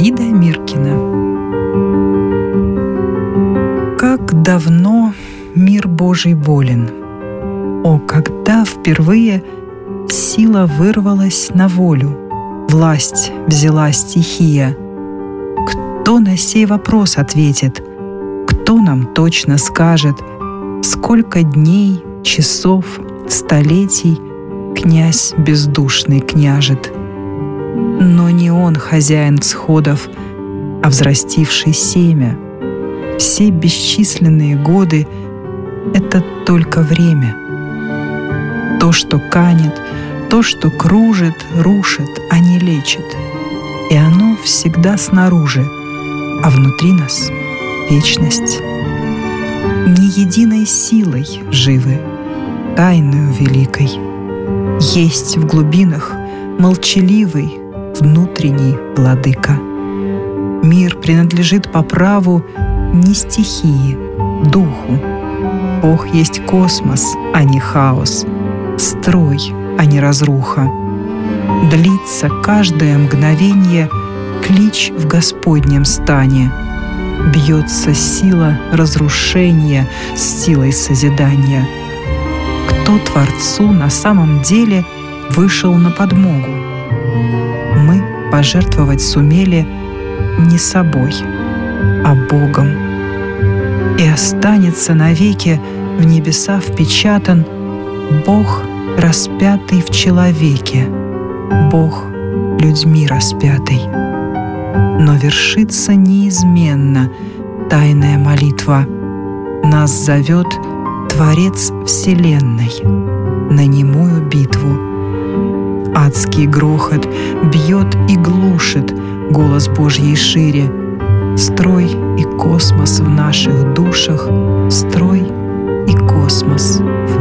Аида Миркина. Как давно мир Божий болен! О, когда впервые сила вырвалась на волю, власть взяла стихия! Кто на сей вопрос ответит? Кто нам точно скажет, сколько дней, часов, столетий князь бездушный княжит? Но не он хозяин всходов, а взрастивший семя. Все бесчисленные годы — это только время. То, что канет, то, что кружит, рушит, а не лечит. И оно всегда снаружи, а внутри нас — вечность. Не единой силой живы, тайною великой. Есть в глубинах молчаливый внутренний владыка. Мир принадлежит по праву не стихии, духу. Бог есть космос, а не хаос, строй, а не разруха. Длится каждое мгновение клич в Господнем стане. Бьется сила разрушения с силой созидания. Кто Творцу на самом деле вышел на подмогу? Мы пожертвовать сумели не собой, а Богом. И останется навеки в небеса впечатан Бог, распятый в человеке, Бог людьми распятый. Но вершится неизменно тайная молитва. Нас зовет Творец Вселенной на немую битву. Адский грохот бьет и глушит голос Божьей шире. Строй и космос в наших душах, строй и космос в